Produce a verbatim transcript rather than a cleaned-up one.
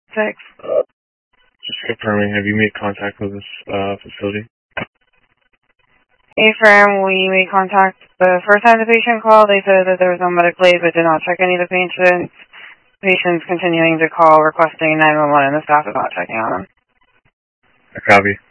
Six. Uh, just confirming, have you made contact with this uh, facility? A-Firm, we made contact the first time the patient called. They said that there was no medical aid, but did not check any of the patients. Patients continuing to call requesting nine one one, and the staff is not checking on them. I copy.